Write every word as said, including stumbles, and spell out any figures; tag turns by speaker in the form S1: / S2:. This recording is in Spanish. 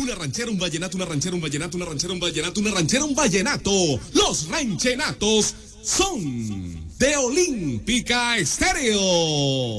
S1: Una ranchera, un vallenato, una ranchera, un vallenato, una ranchera, un vallenato, una ranchera, un vallenato. Los ranchenatos son de Olímpica Estéreo.